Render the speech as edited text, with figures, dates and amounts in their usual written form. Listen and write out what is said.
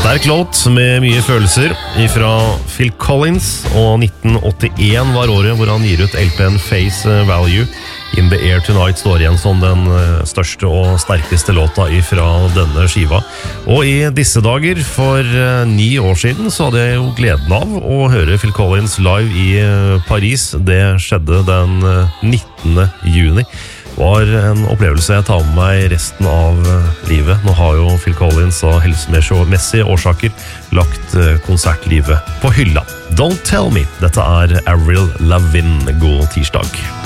Sterk låt med mye følelser fra Phil Collins, og 1981 var året hvor han gir ut LPN Face Value. In the Air Tonight står igjen som den største og sterkeste låta fra denne skiva. Og i disse dager, for 9 år siden, så hadde jeg jo gleden av å høre Phil Collins live i Paris. Det skjedde den 19. juni. Var en opplevelse jeg tar med meg resten av livet. Nå har jo Phil Collins av helsemessige årsaker lagt konsertlivet på hylla. Don't Tell Me, dette Avril Lavigne. God tirsdag.